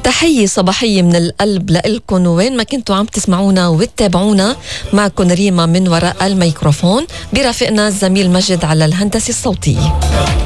تحية صباحية من القلب لإلكن وين ما كنتوا عم تسمعونا وتتابعونا. معكن ريما من وراء الميكروفون، برافقنا الزميل مجد على الهندسة الصوتية.